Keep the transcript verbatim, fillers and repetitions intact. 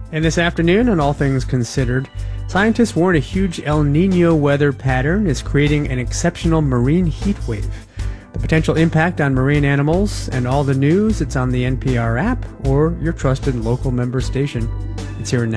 And this afternoon, on All Things Considered, scientists warn a huge El Nino weather pattern is creating an exceptional marine heat wave. The potential impact on marine animals and all the news, it's on the N P R app or your trusted local member station. It's here now.